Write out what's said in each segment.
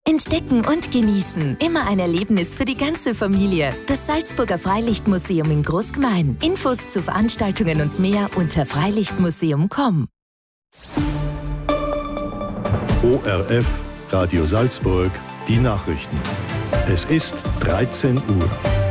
Entdecken und genießen. Immer ein Erlebnis für die ganze Familie. Das Salzburger Freilichtmuseum in Großgmain. Infos zu Veranstaltungen und mehr unter freilichtmuseum.com. ORF Radio Salzburg, die Nachrichten. Es ist 13 Uhr.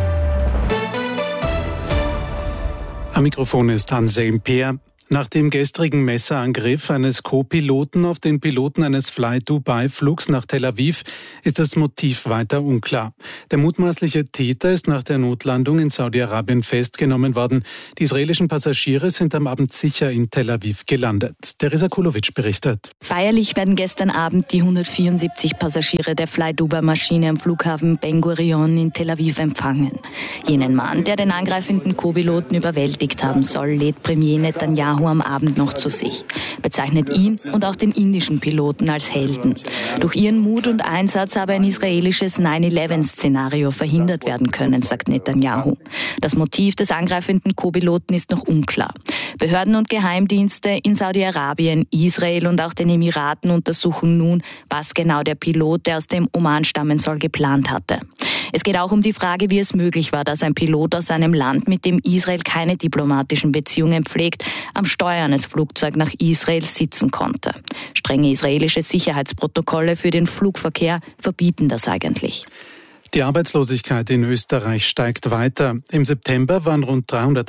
Am Mikrofon ist Anselm Peer. Nach dem gestrigen Messerangriff eines Co-Piloten auf den Piloten eines Fly-Dubai-Flugs nach Tel Aviv ist das Motiv weiter unklar. Der mutmaßliche Täter ist nach der Notlandung in Saudi-Arabien festgenommen worden. Die israelischen Passagiere sind am Abend sicher in Tel Aviv gelandet. Teresa Kulovic berichtet. Feierlich werden gestern Abend die 174 Passagiere der Fly-Dubai-Maschine am Flughafen Ben Gurion in Tel Aviv empfangen. Jenen Mann, der den angreifenden Co-Piloten überwältigt haben soll, lädt Premier Netanyahu am Abend noch zu sich, bezeichnet ihn und auch den indischen Piloten als Helden. Durch ihren Mut und Einsatz habe ein israelisches 9/11-Szenario verhindert werden können, sagt Netanyahu. Das Motiv des angreifenden Co-Piloten ist noch unklar. Behörden und Geheimdienste in Saudi-Arabien, Israel und auch den Emiraten untersuchen nun, was genau der Pilot, der aus dem Oman stammen soll, geplant hatte. Es geht auch um die Frage, wie es möglich war, dass ein Pilot aus einem Land, mit dem Israel keine diplomatischen Beziehungen pflegt, am Steuer eines Flugzeugs nach Israel sitzen konnte. Strenge israelische Sicherheitsprotokolle für den Flugverkehr verbieten das eigentlich. Die Arbeitslosigkeit in Österreich steigt weiter. Im September waren rund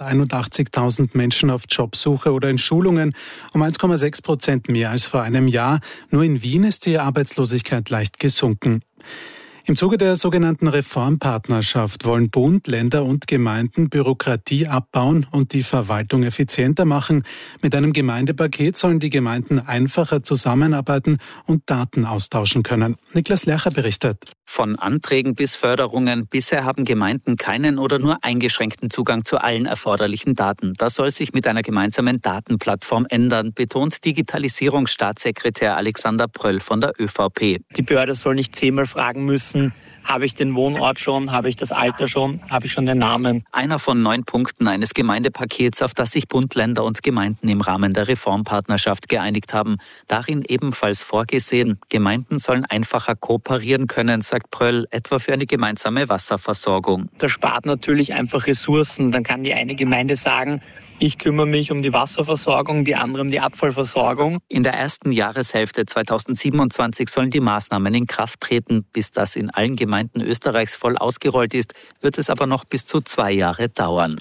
381.000 Menschen auf Jobsuche oder in Schulungen, um 1,6% mehr als vor einem Jahr. Nur in Wien ist die Arbeitslosigkeit leicht gesunken. Im Zuge der sogenannten Reformpartnerschaft wollen Bund, Länder und Gemeinden Bürokratie abbauen und die Verwaltung effizienter machen. Mit einem Gemeindepaket sollen die Gemeinden einfacher zusammenarbeiten und Daten austauschen können. Niklas Lercher berichtet. Von Anträgen bis Förderungen. Bisher haben Gemeinden keinen oder nur eingeschränkten Zugang zu allen erforderlichen Daten. Das soll sich mit einer gemeinsamen Datenplattform ändern, betont Digitalisierungsstaatssekretär Alexander Pröll von der ÖVP. Die Behörde soll nicht 10-mal fragen müssen, habe ich den Wohnort schon, habe ich das Alter schon, habe ich schon den Namen. Einer von 9 Punkten eines Gemeindepakets, auf das sich Bund, Länder und Gemeinden im Rahmen der Reformpartnerschaft geeinigt haben. Darin ebenfalls vorgesehen, Gemeinden sollen einfacher kooperieren können, sagt Pröll, etwa für eine gemeinsame Wasserversorgung. Das spart natürlich einfach Ressourcen. Dann kann die eine Gemeinde sagen, ich kümmere mich um die Wasserversorgung, die andere um die Abfallversorgung. In der ersten Jahreshälfte 2027 sollen die Maßnahmen in Kraft treten. Bis das in allen Gemeinden Österreichs voll ausgerollt ist, wird es aber noch bis zu 2 Jahre dauern.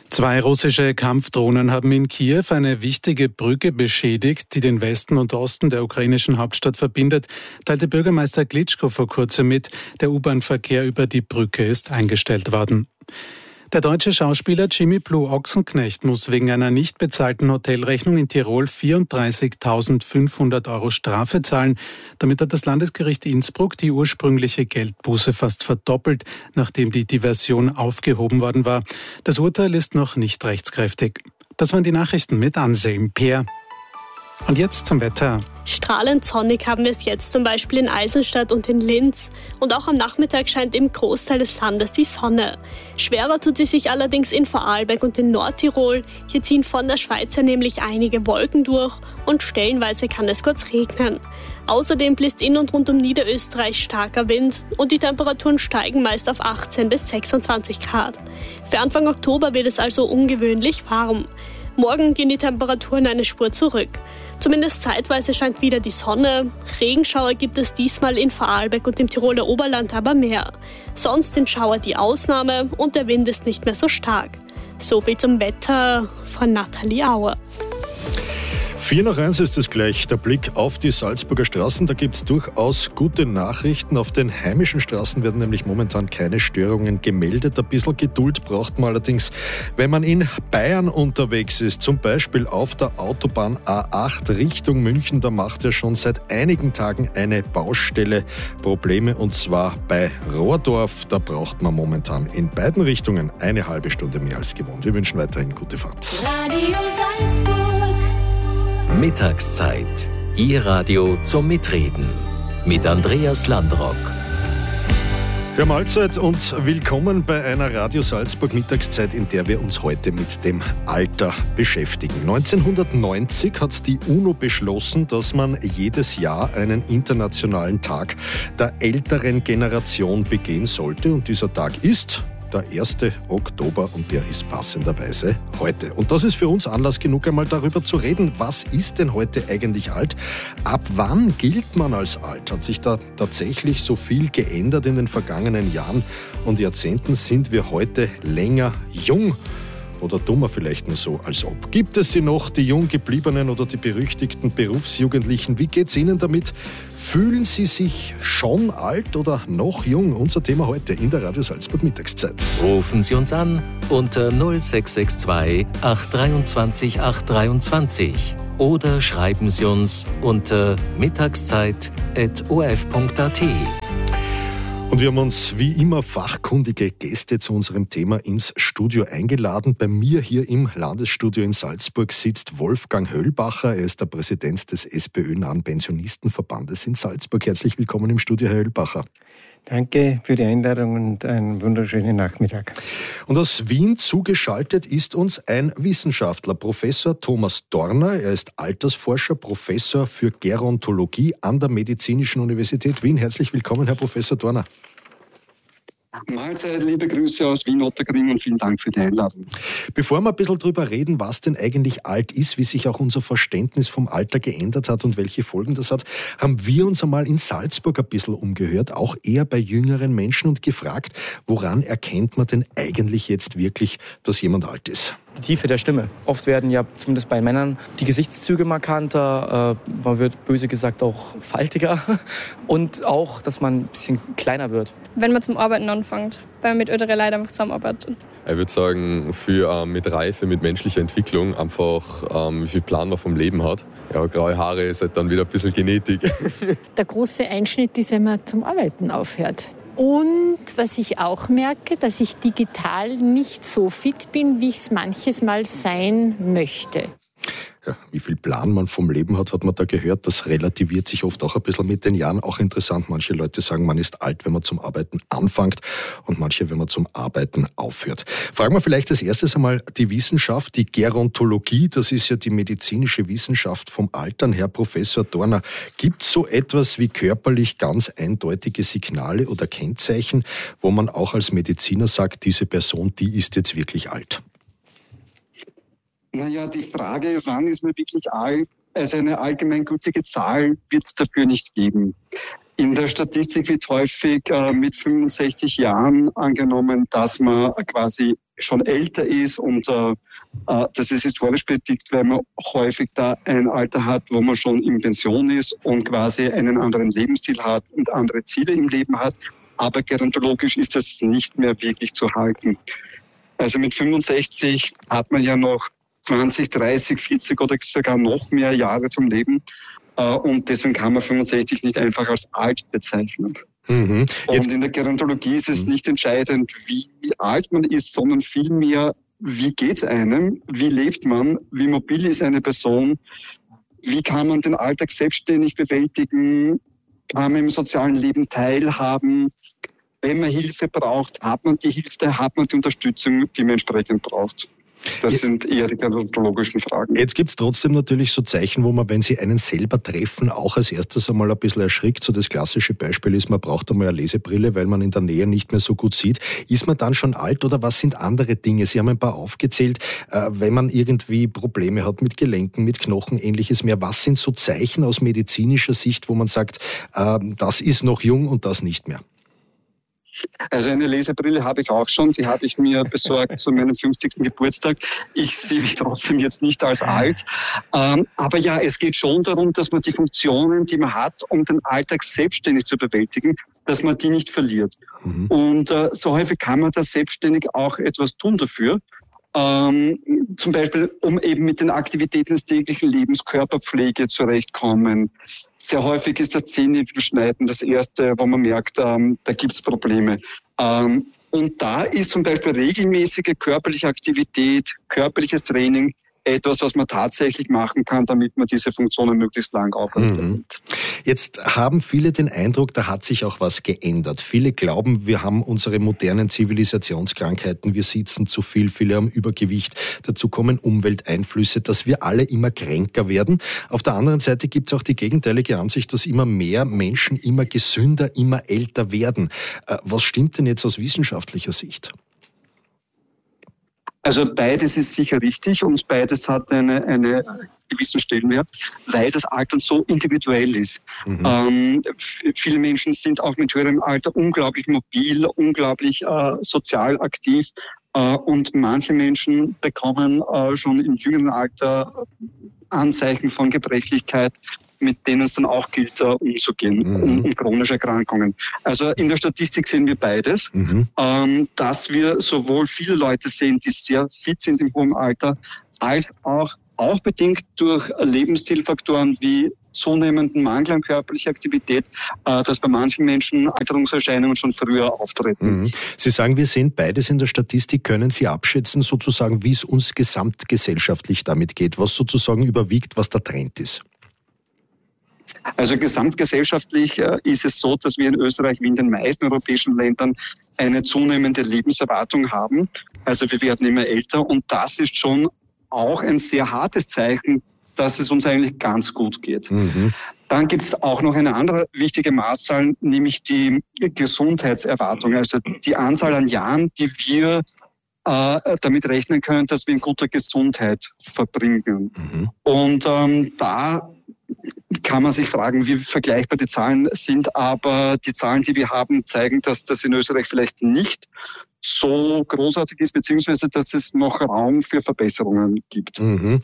2 russische Kampfdrohnen haben in Kiew eine wichtige Brücke beschädigt, die den Westen und Osten der ukrainischen Hauptstadt verbindet, teilte Bürgermeister Klitschko vor kurzem mit. Der U-Bahn-Verkehr über die Brücke ist eingestellt worden. Der deutsche Schauspieler Jimmy Blue Ochsenknecht muss wegen einer nicht bezahlten Hotelrechnung in Tirol 34.500 € Strafe zahlen. Damit hat das Landesgericht Innsbruck die ursprüngliche Geldbuße fast verdoppelt, nachdem die Diversion aufgehoben worden war. Das Urteil ist noch nicht rechtskräftig. Das waren die Nachrichten mit Anselm Peer. Und jetzt zum Wetter. Strahlend sonnig haben wir es jetzt zum Beispiel in Eisenstadt und in Linz. Und auch am Nachmittag scheint im Großteil des Landes die Sonne. Schwerer tut sie sich allerdings in Vorarlberg und in Nordtirol. Hier ziehen von der Schweiz her nämlich einige Wolken durch und stellenweise kann es kurz regnen. Außerdem bläst in und rund um Niederösterreich starker Wind und die Temperaturen steigen meist auf 18 bis 26 Grad. Für Anfang Oktober wird es also ungewöhnlich warm. Morgen gehen die Temperaturen eine Spur zurück. Zumindest zeitweise scheint wieder die Sonne. Regenschauer gibt es diesmal in Vorarlberg und im Tiroler Oberland aber mehr. Sonst sind Schauer die Ausnahme und der Wind ist nicht mehr so stark. So viel zum Wetter von Nathalie Auer. 4:01 ist es gleich. Der Blick auf die Salzburger Straßen. Da gibt es durchaus gute Nachrichten. Auf den heimischen Straßen werden nämlich momentan keine Störungen gemeldet. Ein bisschen Geduld braucht man allerdings, wenn man in Bayern unterwegs ist. Zum Beispiel auf der Autobahn A8 Richtung München. Da macht ja schon seit einigen Tagen eine Baustelle Probleme. Und zwar bei Rohrdorf. Da braucht man momentan in beiden Richtungen eine halbe Stunde mehr als gewohnt. Wir wünschen weiterhin gute Fahrt. Radio Salzburg. Mittagszeit. Ihr Radio zum Mitreden. Mit Andreas Landrock. Ja, Mahlzeit und willkommen bei einer Radio Salzburg Mittagszeit, in der wir uns heute mit dem Alter beschäftigen. 1990 hat die UNO beschlossen, dass man jedes Jahr einen internationalen Tag der älteren Generation begehen sollte. Und dieser Tag ist der 1. Oktober und der ist passenderweise heute. Und das ist für uns Anlass genug, einmal darüber zu reden, was ist denn heute eigentlich alt? Ab wann gilt man als alt? Hat sich da tatsächlich so viel geändert in den vergangenen Jahren und Jahrzehnten? Sind wir heute länger jung? Oder dummer vielleicht nur so, als ob. Gibt es sie noch, die jung gebliebenen oder die berüchtigten Berufsjugendlichen? Wie geht's Ihnen damit? Fühlen Sie sich schon alt oder noch jung? Unser Thema heute in der Radio Salzburg Mittagszeit. Rufen Sie uns an unter 0662 823 823 oder schreiben Sie uns unter mittagszeit@orf.at. Und wir haben uns wie immer fachkundige Gäste zu unserem Thema ins Studio eingeladen. Bei mir hier im Landesstudio in Salzburg sitzt Wolfgang Höllbacher. Er ist der Präsident des SPÖ-nahen Pensionistenverbandes in Salzburg. Herzlich willkommen im Studio, Herr Höllbacher. Danke für die Einladung und einen wunderschönen Nachmittag. Und aus Wien zugeschaltet ist uns ein Wissenschaftler, Professor Thomas Dorner. Er ist Altersforscher, Professor für Gerontologie an der Medizinischen Universität Wien. Herzlich willkommen, Herr Professor Dorner. Mahlzeit, liebe Grüße aus Wien-Ottakring und vielen Dank für die Einladung. Bevor wir ein bisschen drüber reden, was denn eigentlich alt ist, wie sich auch unser Verständnis vom Alter geändert hat und welche Folgen das hat, haben wir uns einmal in Salzburg ein bisschen umgehört, auch eher bei jüngeren Menschen und gefragt, woran erkennt man denn eigentlich jetzt wirklich, dass jemand alt ist? Die Tiefe der Stimme. Oft werden ja zumindest bei Männern die Gesichtszüge markanter, man wird böse gesagt auch faltiger und auch, dass man ein bisschen kleiner wird. Wenn man zum Arbeiten anfängt, weil man mit älteren Leuten einfach zusammenarbeitet. Ich würde sagen, mit Reife, mit menschlicher Entwicklung, einfach wie viel Plan man vom Leben hat. Ja, graue Haare ist halt dann wieder ein bisschen Genetik. Der große Einschnitt ist, wenn man zum Arbeiten aufhört. Und was ich auch merke, dass ich digital nicht so fit bin, wie ich es manches Mal sein möchte. Ja, wie viel Plan man vom Leben hat, hat man da gehört. Das relativiert sich oft auch ein bisschen mit den Jahren. Auch interessant, manche Leute sagen, man ist alt, wenn man zum Arbeiten anfängt und manche, wenn man zum Arbeiten aufhört. Fragen wir vielleicht als erstes einmal die Wissenschaft, die Gerontologie. Das ist ja die medizinische Wissenschaft vom Altern. Herr Professor Dorner, gibt es so etwas wie körperlich ganz eindeutige Signale oder Kennzeichen, wo man auch als Mediziner sagt, diese Person, die ist jetzt wirklich alt? Naja, die Frage, wann ist man wirklich alt, also eine allgemeingültige Zahl wird es dafür nicht geben. In der Statistik wird häufig mit 65 Jahren angenommen, dass man quasi schon älter ist und das ist historisch bedingt, weil man häufig da ein Alter hat, wo man schon in Pension ist und quasi einen anderen Lebensstil hat und andere Ziele im Leben hat. Aber gerontologisch ist das nicht mehr wirklich zu halten. Also mit 65 hat man ja noch 20, 30, 40 oder sogar noch mehr Jahre zum Leben. Und deswegen kann man 65 nicht einfach als alt bezeichnen. Mhm. Und in der Gerontologie ist es nicht entscheidend, wie alt man ist, sondern vielmehr, wie geht es einem, wie lebt man, wie mobil ist eine Person, wie kann man den Alltag selbstständig bewältigen, kann man im sozialen Leben teilhaben. Wenn man Hilfe braucht, hat man die Hilfe, hat man die Unterstützung, die man entsprechend braucht. Das sind eher die gerontologischen Fragen. Jetzt gibt es trotzdem natürlich so Zeichen, wo man, wenn Sie einen selber treffen, auch als erstes einmal ein bisschen erschrickt. So das klassische Beispiel ist, man braucht einmal eine Lesebrille, weil man in der Nähe nicht mehr so gut sieht. Ist man dann schon alt oder was sind andere Dinge? Sie haben ein paar aufgezählt, wenn man irgendwie Probleme hat mit Gelenken, mit Knochen, ähnliches mehr. Was sind so Zeichen aus medizinischer Sicht, wo man sagt, das ist noch jung und das nicht mehr? Also eine Lesebrille habe ich auch schon, die habe ich mir besorgt zu meinem 50. Geburtstag. Ich sehe mich trotzdem jetzt nicht als alt. Aber ja, es geht schon darum, dass man die Funktionen, die man hat, um den Alltag selbstständig zu bewältigen, dass man die nicht verliert. Mhm. Und so häufig kann man da selbstständig auch etwas tun dafür. Zum Beispiel, um eben mit den Aktivitäten des täglichen Lebens, Körperpflege zurechtkommen. Sehr häufig ist das Zähneschneiden das Erste, wo man merkt, da gibt es Probleme. Und da ist zum Beispiel regelmäßige körperliche Aktivität, körperliches Training etwas, was man tatsächlich machen kann, damit man diese Funktionen möglichst lang aufrechterhält. Jetzt haben viele den Eindruck, da hat sich auch was geändert. Viele glauben, wir haben unsere modernen Zivilisationskrankheiten, wir sitzen zu viel, viele haben Übergewicht, dazu kommen Umwelteinflüsse, dass wir alle immer kränker werden. Auf der anderen Seite gibt es auch die gegenteilige Ansicht, dass immer mehr Menschen immer gesünder, immer älter werden. Was stimmt denn jetzt aus wissenschaftlicher Sicht? Also beides ist sicher richtig und beides hat einen gewissen Stellenwert, weil das Altern so individuell ist. Viele Menschen sind auch mit höherem Alter unglaublich mobil, unglaublich sozial aktiv und manche Menschen bekommen schon im jüngeren Alter Anzeichen von Gebrechlichkeit, mit denen es dann auch gilt, umzugehen, und chronische Erkrankungen. Also in der Statistik sehen wir beides, dass wir sowohl viele Leute sehen, die sehr fit sind im hohen Alter, als auch bedingt durch Lebensstilfaktoren wie zunehmenden Mangel an körperlicher Aktivität, dass bei manchen Menschen Alterungserscheinungen schon früher auftreten. Sie sagen, wir sehen beides in der Statistik. Können Sie abschätzen, sozusagen, wie es uns gesamtgesellschaftlich damit geht, was sozusagen überwiegt, was der Trend ist? Also gesamtgesellschaftlich ist es so, dass wir in Österreich wie in den meisten europäischen Ländern eine zunehmende Lebenserwartung haben. Also wir werden immer älter und das ist schon auch ein sehr hartes Zeichen, dass es uns eigentlich ganz gut geht. Dann gibt es auch noch eine andere wichtige Maßzahl, nämlich die Gesundheitserwartung, also die Anzahl an Jahren, die wir damit rechnen können, dass wir in guter Gesundheit verbringen. Und da kann man sich fragen, wie vergleichbar die Zahlen sind, aber die Zahlen, die wir haben, zeigen, dass das in Österreich vielleicht nicht so großartig ist, beziehungsweise dass es noch Raum für Verbesserungen gibt.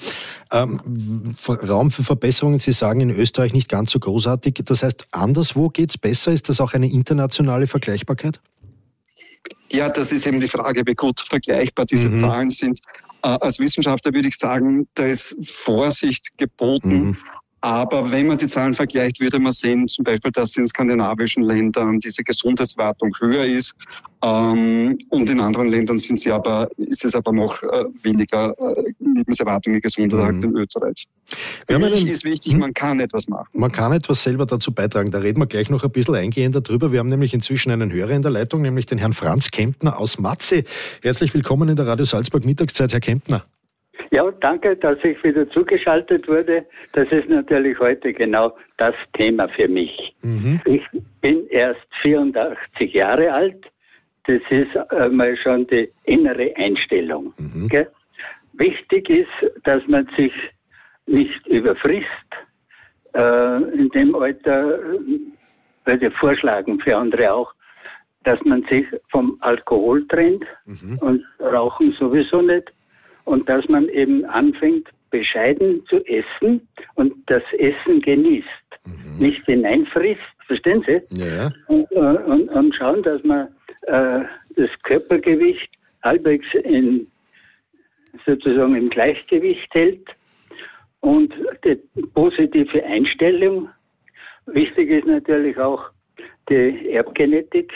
Raum für Verbesserungen, Sie sagen in Österreich nicht ganz so großartig. Das heißt, anderswo geht es besser? Ist das auch eine internationale Vergleichbarkeit? Ja, das ist eben die Frage, wie gut vergleichbar diese Zahlen sind. Als Wissenschaftler würde ich sagen, da ist Vorsicht geboten. Aber wenn man die Zahlen vergleicht, würde man sehen, zum Beispiel, dass in skandinavischen Ländern diese Gesundheitswartung höher ist. Und in anderen Ländern ist es aber noch weniger Lebenserwartung in Gesundheit als in Österreich. Für mich ist wichtig, man kann etwas machen. Man kann etwas selber dazu beitragen. Da reden wir gleich noch ein bisschen eingehender drüber. Wir haben nämlich inzwischen einen Hörer in der Leitung, nämlich den Herrn Franz Kempner aus Matzeh. Herzlich willkommen in der Radio Salzburg Mittagszeit, Herr Kempner. Ja, danke, dass ich wieder zugeschaltet wurde. Das ist natürlich heute genau das Thema für mich. Ich bin erst 84 Jahre alt. Das ist mal schon die innere Einstellung. Wichtig ist, dass man sich nicht überfrisst. In dem Alter würde ich vorschlagen, für andere auch, dass man sich vom Alkohol trennt und Rauchen sowieso nicht. Und dass man eben anfängt, bescheiden zu essen und das Essen genießt. Nicht hineinfrisst, verstehen Sie? Ja. Und schauen, dass man das Körpergewicht halbwegs sozusagen im Gleichgewicht hält und die positive Einstellung. Wichtig ist natürlich auch die Erbgenetik.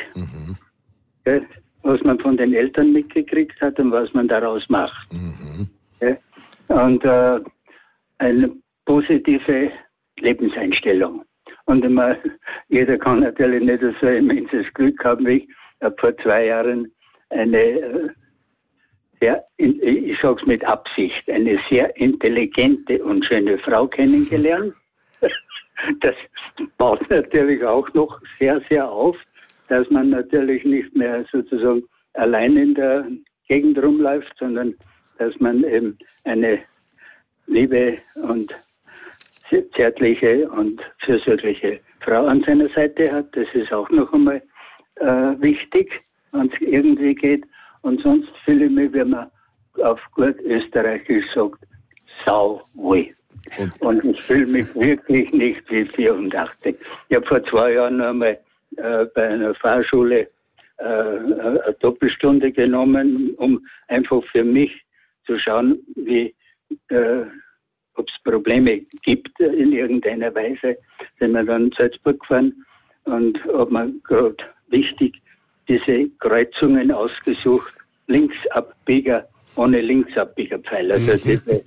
Was man von den Eltern mitgekriegt hat und was man daraus macht. Ja? Und eine positive Lebenseinstellung. Und jeder kann natürlich nicht so immenses Glück haben wie ich. Ich habe vor 2 Jahren eine ich sage es mit Absicht, eine sehr intelligente und schöne Frau kennengelernt. Das baut natürlich auch noch sehr, sehr auf, dass man natürlich nicht mehr sozusagen allein in der Gegend rumläuft, sondern dass man eben eine liebe und zärtliche und fürsorgliche Frau an seiner Seite hat. Das ist auch noch einmal wichtig, wenn es irgendwie geht. Und sonst fühle ich mich, wie man auf gut österreichisch sagt, sauwohl. Und ich fühle mich wirklich nicht wie 84. Ich habe vor 2 Jahren noch einmal bei einer Fahrschule eine Doppelstunde genommen, um einfach für mich zu schauen, ob es Probleme gibt in irgendeiner Weise. Sind wir dann in Salzburg gefahren und habe mir gerade wichtig diese Kreuzungen ausgesucht, Linksabbieger ohne Linksabbiegerpfeil. Also diese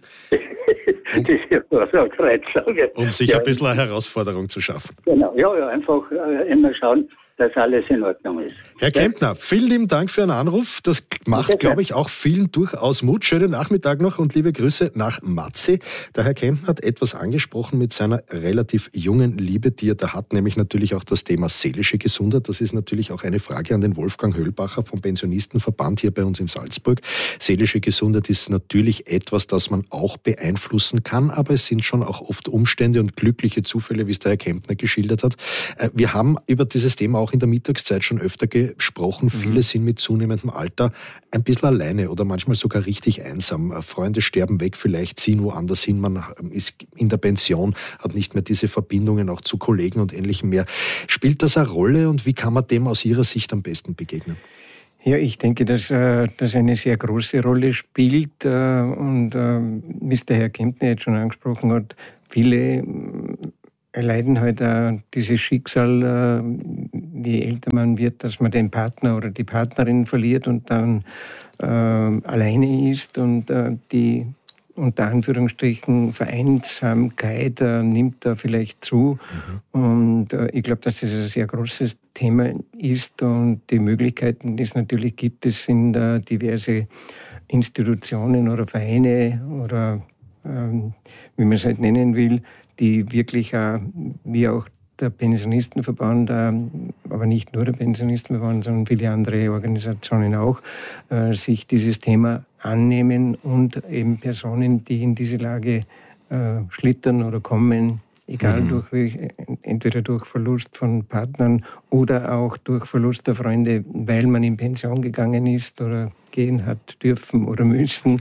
Kreuzlage. Um sich ein bisschen eine Herausforderung zu schaffen. Genau, ja, einfach immer schauen, dass alles in Ordnung ist. Herr Kempner, vielen lieben Dank für Ihren Anruf. Das macht, glaube ich, auch vielen durchaus Mut. Schönen Nachmittag noch und liebe Grüße nach Matzi. Der Herr Kempner hat etwas angesprochen mit seiner relativ jungen Liebe, die er da hat, nämlich natürlich auch das Thema seelische Gesundheit. Das ist natürlich auch eine Frage an den Wolfgang Höllbacher vom Pensionistenverband hier bei uns in Salzburg. Seelische Gesundheit ist natürlich etwas, das man auch beeinflussen kann, aber es sind schon auch oft Umstände und glückliche Zufälle, wie es der Herr Kempner geschildert hat. Wir haben über dieses Thema auch in der Mittagszeit schon öfter gesprochen. Viele sind mit zunehmendem Alter ein bisschen alleine oder manchmal sogar richtig einsam. Freunde sterben weg, vielleicht ziehen woanders hin. Man ist in der Pension, hat nicht mehr diese Verbindungen auch zu Kollegen und Ähnlichem mehr. Spielt das eine Rolle und wie kann man dem aus Ihrer Sicht am besten begegnen? Ja, ich denke, dass das eine sehr große Rolle spielt. Und wie es der Herr Kempner jetzt schon angesprochen hat, viele erleiden halt dieses Schicksal, je älter man wird, dass man den Partner oder die Partnerin verliert und dann alleine ist und die unter Anführungsstrichen Vereinsamkeit nimmt da vielleicht zu. Und ich glaube, dass das ein sehr großes Thema ist und die Möglichkeiten, die es natürlich gibt, es sind diverse Institutionen oder Vereine oder wie man es halt nennen will, die wirklich, wie auch der Pensionistenverband, aber nicht nur der Pensionistenverband, sondern viele andere Organisationen auch, sich dieses Thema annehmen und eben Personen, die in diese Lage schlittern oder kommen, egal entweder durch Verlust von Partnern oder auch durch Verlust der Freunde, weil man in Pension gegangen ist oder gehen hat dürfen oder müssen.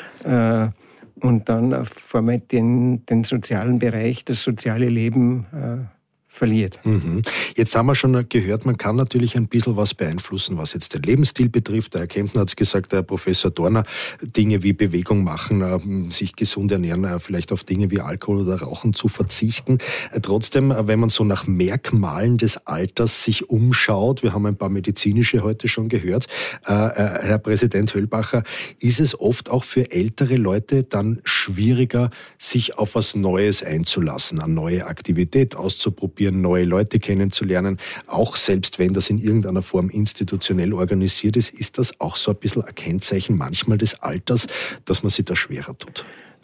Und dann vor allem den sozialen Bereich, das soziale Leben verliert. Jetzt haben wir schon gehört, man kann natürlich ein bisschen was beeinflussen, was jetzt den Lebensstil betrifft. Der Herr Kempner hat es gesagt, der Herr Professor Dorner, Dinge wie Bewegung machen, sich gesund ernähren, vielleicht auf Dinge wie Alkohol oder Rauchen zu verzichten. Trotzdem, wenn man so nach Merkmalen des Alters sich umschaut, wir haben ein paar medizinische heute schon gehört, Herr Präsident Höllbacher, ist es oft auch für ältere Leute dann schwieriger, sich auf was Neues einzulassen, eine neue Aktivität auszuprobieren, neue Leute kennenzulernen, auch selbst wenn das in irgendeiner Form institutionell organisiert ist das auch so ein bisschen ein Kennzeichen manchmal des Alters, dass man sich da schwerer tut?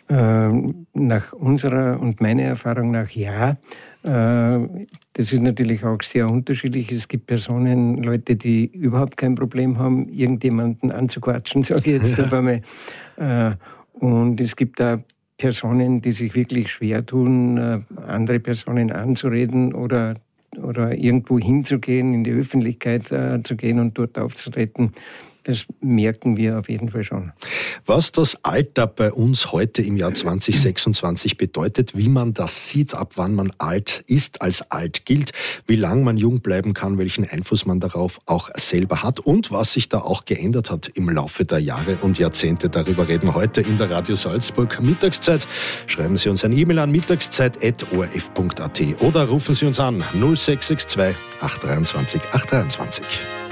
Nach unserer und meiner Erfahrung nach ja. Das ist natürlich auch sehr unterschiedlich. Es gibt Personen, Leute, die überhaupt kein Problem haben, irgendjemanden anzuquatschen, sage ich jetzt auf einmal. Und es gibt da Personen, die sich wirklich schwer tun, andere Personen anzureden oder irgendwo hinzugehen, in die Öffentlichkeit zu gehen und dort aufzutreten. Das merken wir auf jeden Fall schon. Was das Alter bei uns heute im Jahr 2026 bedeutet, wie man das sieht, ab wann man alt ist, als alt gilt, wie lange man jung bleiben kann, welchen Einfluss man darauf auch selber hat und was sich da auch geändert hat im Laufe der Jahre und Jahrzehnte. Darüber reden wir heute in der Radio Salzburg Mittagszeit. Schreiben Sie uns eine E-Mail an mittagszeit@orf.at oder rufen Sie uns an 0662 823 823.